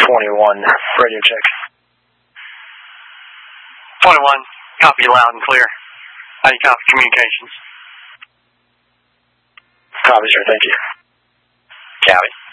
21, radio check. 21, copy loud and clear. How do you copy communications? Copy, sir, thank you. Copy.